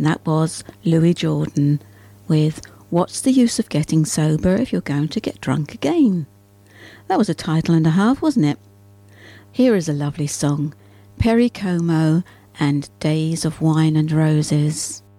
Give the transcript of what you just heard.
and that was Louis Jordan with What's the Use of Getting Sober If You're Going to Get Drunk Again? That was a title and a half, wasn't it? Here is a lovely song, Perry Como and Days of Wine and Roses.